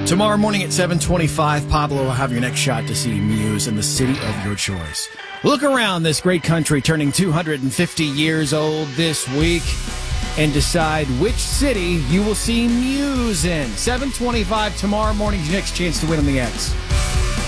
Tomorrow morning at 7:25, Pablo will have your next shot to see Muse in the city of your choice. Look around this great country turning 250 years old this week and decide which city you will see Muse in. 7:25 tomorrow morning's next chance to win on the X.